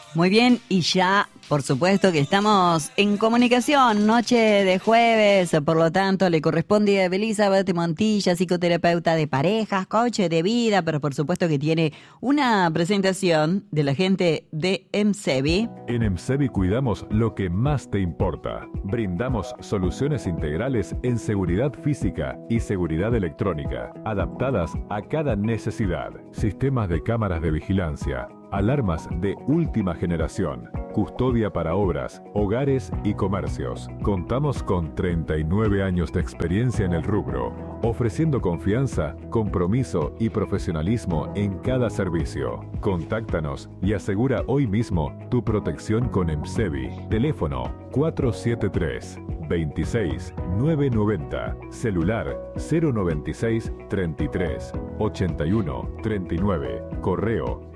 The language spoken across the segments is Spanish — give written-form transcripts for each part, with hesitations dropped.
Muy bien, y ya, por supuesto que estamos en comunicación, noche de jueves, por lo tanto le corresponde a Elizabeth Montilla, psicoterapeuta de parejas, coach de vida, pero por supuesto que tiene una presentación de la gente de EMSEBI. En EMSEBI cuidamos lo que más te importa. Brindamos soluciones integrales en seguridad física y seguridad electrónica, adaptadas a cada necesidad. Sistemas de cámaras de vigilancia, alarmas de última generación, custodia para obras, hogares y comercios. Contamos con 39 años de experiencia en el rubro, ofreciendo confianza, compromiso y profesionalismo en cada servicio. Contáctanos y asegura hoy mismo tu protección con EMSEBI. Teléfono 473 26 990, celular 096 33 81 39, correo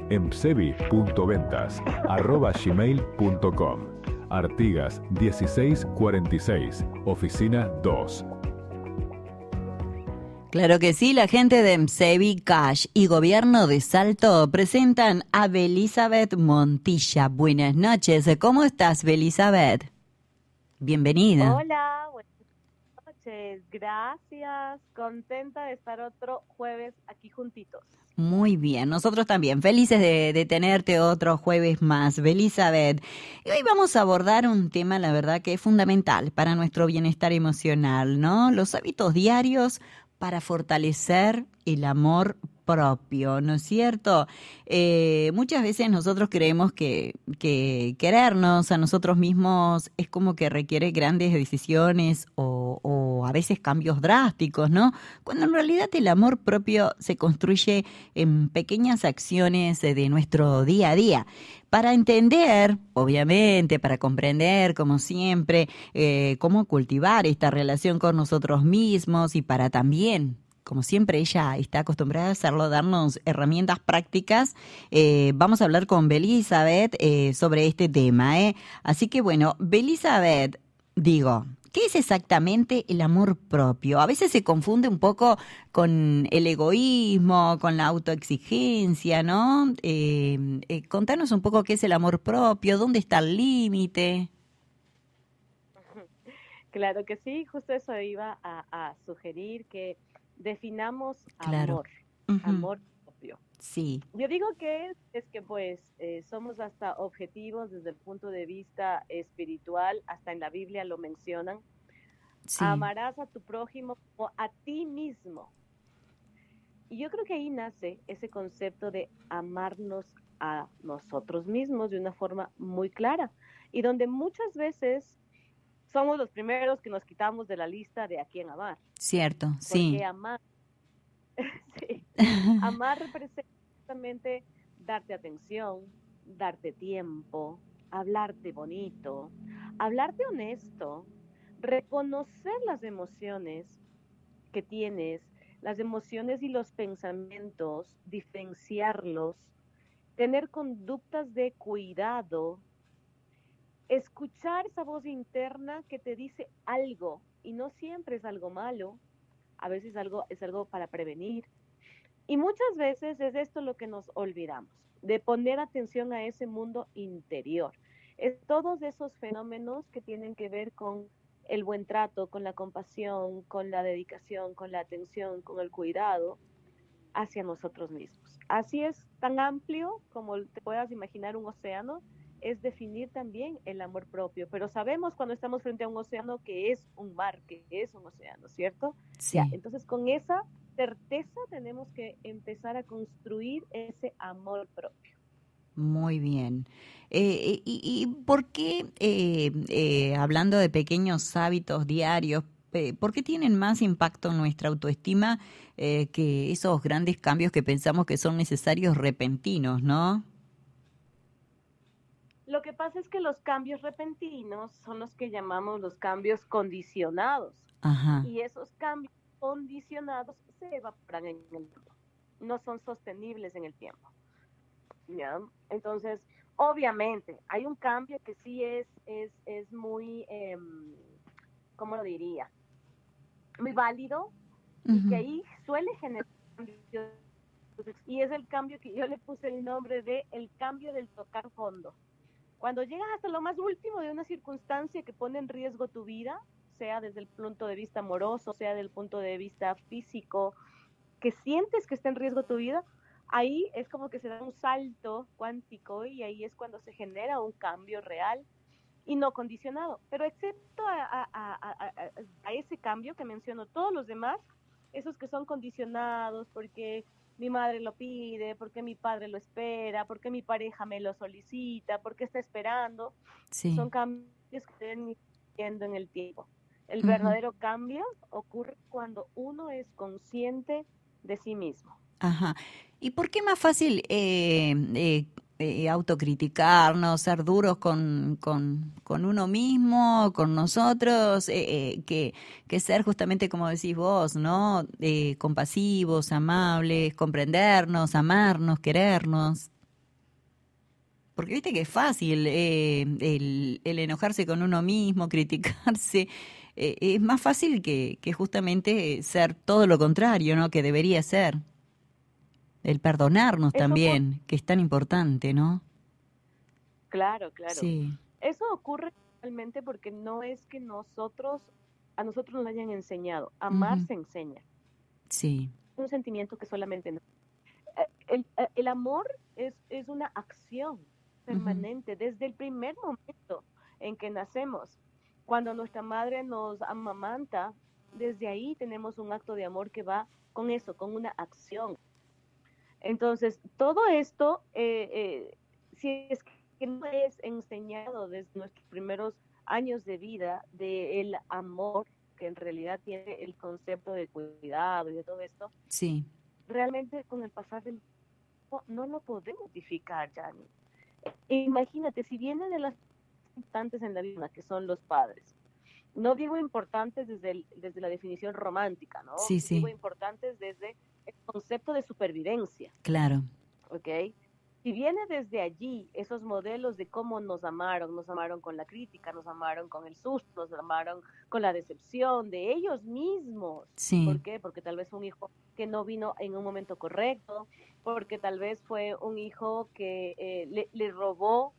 emsebi.ventas@gmail.com. Artigas 1646, oficina 2. Claro que sí, la gente de EMSEBI Cash y Gobierno de Salto presentan a Belizabeth Montilla. Buenas noches, ¿cómo estás, Belizabeth? Bienvenida. Hola, buenas noches, gracias, contenta de estar otro jueves aquí juntitos. Muy bien, nosotros también, felices de tenerte otro jueves más, Belizabeth. Y hoy vamos a abordar un tema, la verdad, que es fundamental para nuestro bienestar emocional, ¿no? Los hábitos diarios para fortalecer el amor propio, ¿no es cierto? Muchas veces nosotros creemos que querernos a nosotros mismos es como que requiere grandes decisiones o a veces cambios drásticos, ¿no? Cuando en realidad el amor propio se construye en pequeñas acciones de nuestro día a día. Para entender, obviamente, para comprender, como siempre, cómo cultivar esta relación con nosotros mismos y para también, como siempre ella está acostumbrada a hacerlo, darnos herramientas prácticas. Vamos a hablar con Belizabeth sobre este tema. Así que bueno, Belizabeth, digo, ¿qué es exactamente el amor propio? A veces se confunde un poco con el egoísmo, con la autoexigencia, ¿no? Contanos un poco qué es el amor propio, dónde está el límite. Claro que sí, justo eso iba a sugerir que definamos Claro. amor, Uh-huh. amor propio. Sí. Yo digo que es que pues somos hasta objetivos desde el punto de vista espiritual, hasta en la Biblia lo mencionan. Sí. Amarás a tu prójimo como a ti mismo. Y yo creo que ahí nace ese concepto de amarnos a nosotros mismos de una forma muy clara y donde muchas veces somos los primeros que nos quitamos de la lista de a quién amar. Cierto, sí. Porque amar, sí, amar representa justamente darte atención, darte tiempo, hablarte bonito, hablarte honesto, reconocer las emociones que tienes, las emociones y los pensamientos, diferenciarlos, tener conductas de cuidado, escuchar esa voz interna que te dice algo y no siempre es algo malo, a veces es algo para prevenir. Y muchas veces es esto lo que nos olvidamos, de poner atención a ese mundo interior. Es todos esos fenómenos que tienen que ver con el buen trato, con la compasión, con la dedicación, con la atención, con el cuidado hacia nosotros mismos. Así es tan amplio como te puedas imaginar un océano, es definir también el amor propio, pero sabemos cuando estamos frente a un océano que es un mar, que es un océano, ¿cierto? Sí. Ya, entonces con esa certeza tenemos que empezar a construir ese amor propio. Muy bien. ¿Y por qué, hablando de pequeños hábitos diarios, por qué tienen más impacto en nuestra autoestima que esos grandes cambios que pensamos que son necesarios repentinos, ¿no? Lo que pasa es que los cambios repentinos son los que llamamos los cambios condicionados. Ajá. Y esos cambios condicionados se evaporan en el tiempo. No son sostenibles en el tiempo. ¿Ya? Entonces, obviamente, hay un cambio que sí es muy, ¿cómo lo diría? Muy válido y que ahí suele generar cambios. Y es el cambio que yo le puse el nombre de el cambio del tocar fondo. Cuando llegas hasta lo más último de una circunstancia que pone en riesgo tu vida, sea desde el punto de vista amoroso, sea desde el punto de vista físico, que sientes que está en riesgo tu vida, ahí es como que se da un salto cuántico y ahí es cuando se genera un cambio real y no condicionado. Pero excepto a ese cambio que menciono, todos los demás, esos que son condicionados porque mi madre lo pide, porque mi padre lo espera, porque mi pareja me lo solicita, porque está esperando, Sí. son cambios que se ven yendo en el tiempo. El Ujú. verdadero cambio ocurre cuando uno es consciente de sí mismo. Ajá. ¿Y por qué es más fácil autocriticarnos, ser duros con uno mismo, con nosotros, que ser justamente como decís vos, ¿no? Compasivos, amables, comprendernos, amarnos, querernos? Porque viste que es fácil el enojarse con uno mismo, criticarse. Es más fácil que justamente ser todo lo contrario, ¿no? Que debería ser. El perdonarnos Eso ocurre, también, que es tan importante, ¿no? claro, claro. Sí, Eso ocurre realmente porque no es que a nosotros nos hayan enseñado. Amar ujú, se enseña. sí, Un sentimiento que solamente no. El amor es una acción ujú, permanente desde el primer momento en que nacemos. Cuando nuestra madre nos amamanta, desde ahí tenemos un acto de amor que va con eso, con una acción. Entonces, todo esto, si es que no es enseñado desde nuestros primeros años de vida, del amor, que en realidad tiene el concepto de cuidado y de todo esto, sí, realmente con el pasar del tiempo no lo podemos modificar, Jani. Imagínate, si viene de las importantes en la vida, que son los padres, no digo importantes desde la definición romántica, ¿no? sí, Digo sí, importantes desde el concepto de supervivencia. claro, ¿Ok? Si viene desde allí esos modelos de cómo nos amaron con la crítica, nos amaron con el susto, nos amaron con la decepción de ellos mismos. sí, ¿Por qué? Porque tal vez fue un hijo que no vino en un momento correcto, porque tal vez fue un hijo que le robó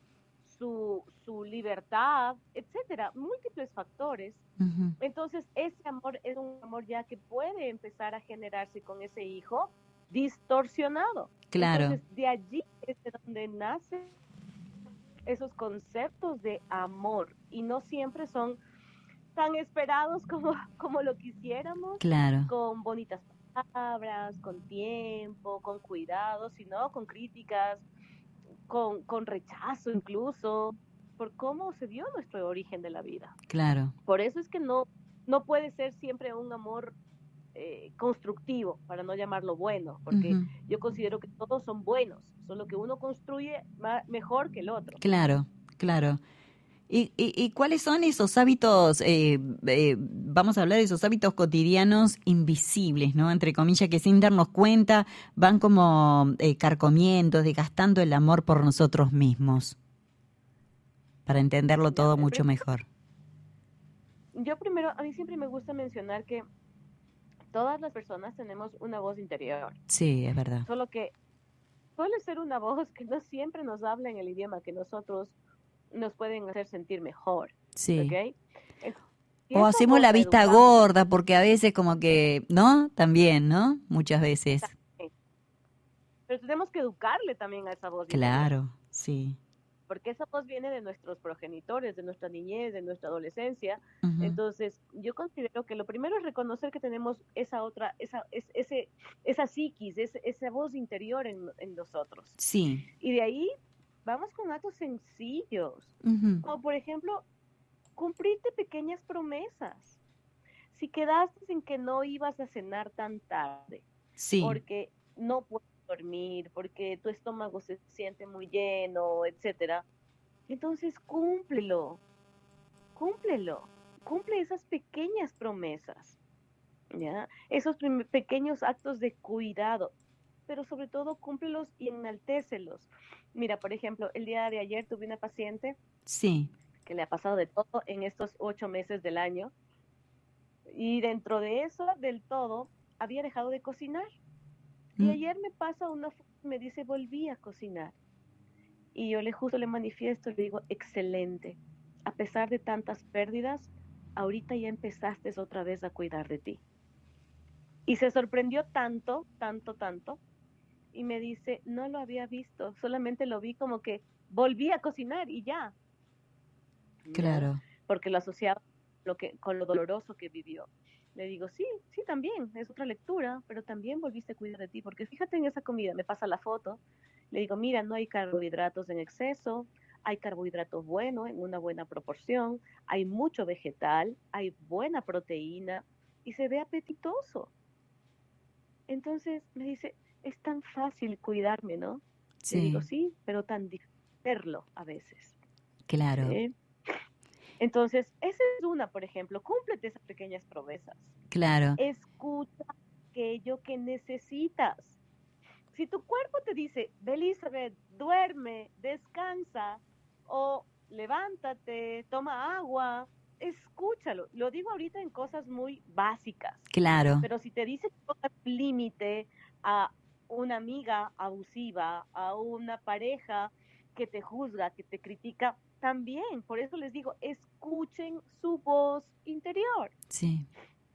su libertad, etcétera, múltiples factores. ujú, Entonces, ese amor es un amor ya que puede empezar a generarse con ese hijo distorsionado. claro, Entonces, de allí es de donde nacen esos conceptos de amor y no siempre son tan esperados como lo quisiéramos, claro, con bonitas palabras, con tiempo, con cuidado, sino con críticas, con rechazo incluso, por cómo se dio nuestro origen de la vida. claro, Por eso es que no puede ser siempre un amor constructivo, para no llamarlo bueno, porque ujú, yo considero que todos son buenos, solo que uno construye mejor que el otro. claro, claro. ¿Y cuáles son esos hábitos, vamos a hablar de esos hábitos cotidianos invisibles, ¿no? Entre comillas, que sin darnos cuenta van como carcomiendo, desgastando el amor por nosotros mismos, para entenderlo ¿Ya? todo mucho mejor. Yo primero, a mí siempre me gusta mencionar que todas las personas tenemos una voz interior, Sí, es verdad. solo que suele ser una voz que no siempre nos habla en el idioma que nosotros nos pueden hacer sentir mejor, Sí. ¿ok? Entonces, si O esa hacemos voz la la vista educamos, gorda, porque a veces como que, ¿no? También, ¿no? Muchas veces. pero tenemos que educarle también a esa voz interior. Claro, sí. Porque esa voz viene de nuestros progenitores, de nuestra niñez, de nuestra adolescencia. Ujú. Entonces, yo considero que lo primero es reconocer que tenemos esa otra, esa psiquis, esa voz interior en nosotros. Sí. Y de ahí vamos con actos sencillos, Ujú. como por ejemplo, cumplirte pequeñas promesas. Si quedaste en que no ibas a cenar tan tarde, Sí, porque no puedes dormir, porque tu estómago se siente muy lleno, etcétera, entonces cúmplelo, cúmplelo, cumple esas pequeñas promesas, ¿ya? Esos pequeños actos de cuidado, pero sobre todo cúmplelos y enaltécelos. Mira, por ejemplo, el día de ayer tuve una paciente sí. que le ha pasado de todo en estos 8 meses del año y dentro de eso, del todo, había dejado de cocinar. Y Mm, ayer me pasa una foto y me dice, volví a cocinar. Y yo justo le manifiesto, le digo, excelente. A pesar de tantas pérdidas, ahorita ya empezaste otra vez a cuidar de ti. Y se sorprendió tanto, tanto, tanto, y me dice, no lo había visto, solamente lo vi como que volví a cocinar y ya. Claro. ¿Ya? Porque lo asociaba con lo doloroso que vivió. Le digo, sí, sí, también, es otra lectura, pero también volviste a cuidar de ti, porque fíjate en esa comida, me pasa la foto, le digo, mira, no hay carbohidratos en exceso, hay carbohidratos buenos en una buena proporción, hay mucho vegetal, hay buena proteína y se ve apetitoso. Entonces me dice, es tan fácil cuidarme, ¿no? Le digo, Sí, sí, pero tan difícil verlo a veces. claro, ¿Sí? Entonces, esa es una, por ejemplo, cúmplete esas pequeñas promesas. claro, Escucha aquello que necesitas. Si tu cuerpo te dice, Elizabeth, duerme, descansa, o levántate, toma agua, escúchalo. Lo digo ahorita en cosas muy básicas, claro, pero si te dice que pongas límite a una amiga abusiva, a una pareja que te juzga, que te critica, también, por eso les digo, escuchen su voz interior sí,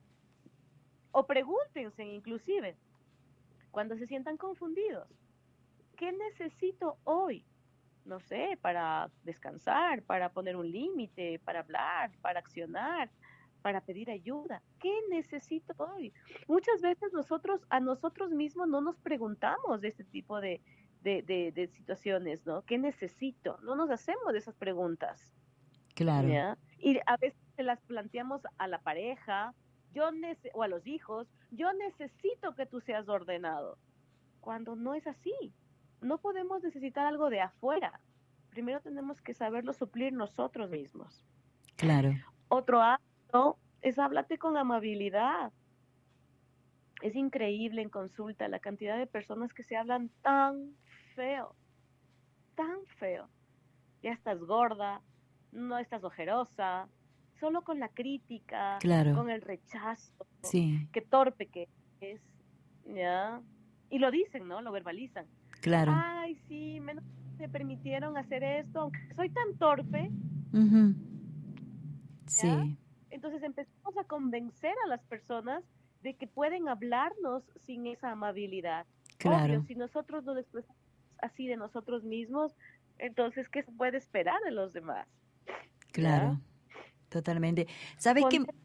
o pregúntense inclusive cuando se sientan confundidos, ¿qué necesito hoy? No sé, para descansar, para poner un límite, para hablar, para accionar, para pedir ayuda. ¿Qué necesito hoy? Muchas veces nosotros a nosotros mismos no nos preguntamos de este tipo de situaciones, ¿no? ¿Qué necesito? No nos hacemos de esas preguntas, claro, ¿ya? Y a veces se las planteamos a la pareja, o a los hijos, yo necesito que tú seas ordenado, cuando no es así. No podemos necesitar algo de afuera. Primero tenemos que saberlo suplir nosotros mismos. claro, Otro acto es háblate con amabilidad. Es increíble en consulta la cantidad de personas que se hablan tan feo, tan feo. Ya estás gorda, no estás ojerosa, solo con la crítica, claro, con el rechazo, sí, qué torpe que es, ¿ya? Y lo dicen, ¿no? Lo verbalizan. claro, Ay, sí, menos me permitieron hacer esto, aunque soy tan torpe, ujú, ¿ya? sí, Entonces empezamos a convencer a las personas de que pueden hablarnos sin esa amabilidad. Obvio, claro, si nosotros nos expresamos así de nosotros mismos, entonces, ¿qué se puede esperar de los demás? ¿Ya? claro, totalmente. ¿Sabes qué? Ponte,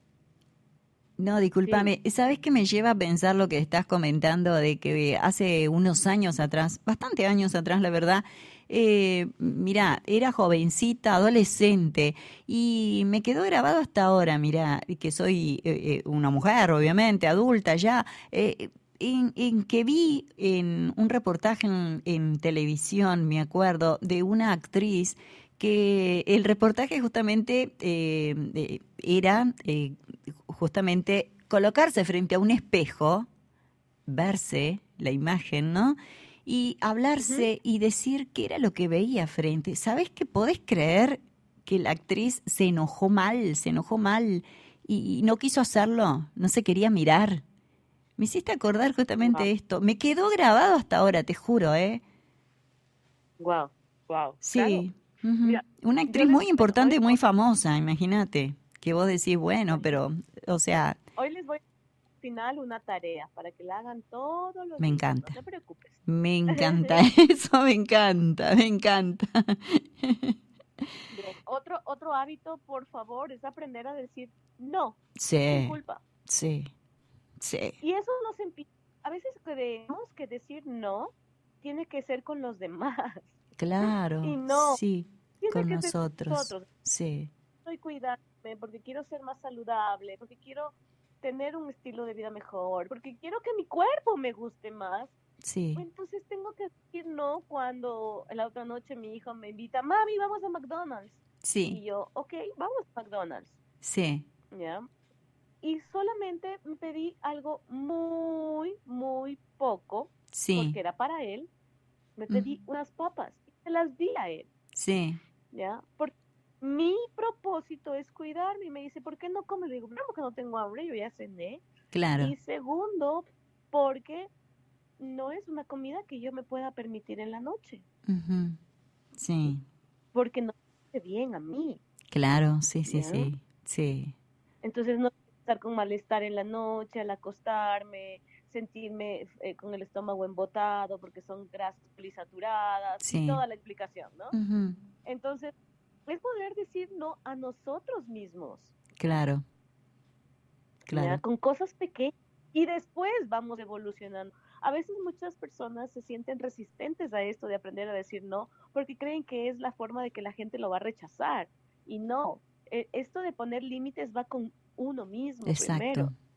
No, sí, discúlpame. ¿Sabes qué me lleva a pensar lo que estás comentando de que hace unos años atrás, bastante años atrás, la verdad, mira, era jovencita, adolescente, y me quedó grabado hasta ahora, mira, que soy una mujer, obviamente, adulta ya, en que vi en un reportaje en televisión, me acuerdo, de una actriz que el reportaje justamente era justamente colocarse frente a un espejo, verse la imagen, ¿no? Y ujú, hablarse y decir qué era lo que veía frente. ¿Sabes qué podés creer que la actriz se enojó mal y no quiso hacerlo? No se quería mirar. Me hiciste acordar wow, justamente esto. Me quedó grabado hasta ahora, te juro, ¿eh? wow, wow, claro. Sí. Ujú. Mira, Una yo actriz les, muy bueno, importante, muy famosa, imagínate. Que vos decís, bueno, imagínate, pero, o sea, hoy les voy a al final una tarea para que la hagan todos los me días, no encanta. te preocupes. Me encanta eso, me encanta, me encanta. Bien, otro hábito, por favor, es aprender a decir no, sin Sí, culpa. sí, sí, Y eso nos empieza, a veces creemos que decir no tiene que ser con los demás. Y claro, no, sí, tiene con que ser con nosotros, nosotros. sí, Estoy cuidándome porque quiero ser más saludable, porque quiero tener un estilo de vida mejor, porque quiero que mi cuerpo me guste más. sí, Entonces tengo que decir no cuando la otra noche mi hijo me invita, mami, vamos a McDonald's. sí, Y yo, ok, vamos a McDonald's, sí, ¿ya? Y solamente me pedí algo muy, muy poco, sí, porque era para él. Me mm, pedí unas papas y se las di a él, sí, ¿ya? Porque mi propósito es cuidarme. Y me dice, ¿por qué no comes? Le digo, primero, porque no tengo hambre, yo ya cené. claro, Y segundo, porque no es una comida que yo me pueda permitir en la noche. ujú, Sí. porque no me hace bien a mí. Claro, sí, sí, ¿Ya? sí, sí. Entonces no estar con malestar en la noche, al acostarme, sentirme con el estómago embotado porque son grasas polisaturadas y Sí. toda la explicación, ¿no? Ujú. Entonces, es poder decir no a nosotros mismos, Claro, ¿ya? claro. Con cosas pequeñas y después vamos evolucionando. A veces muchas personas se sienten resistentes a esto de aprender a decir no porque creen que es la forma de que la gente lo va a rechazar y no, esto de poner límites va con uno mismo Exacto. primero.